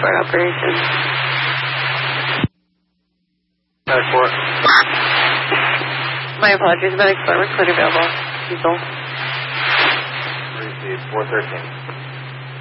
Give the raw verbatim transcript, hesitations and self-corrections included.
Export operation. Export. My apologies, but export was clearly available. Diesel. Received. four thirteen.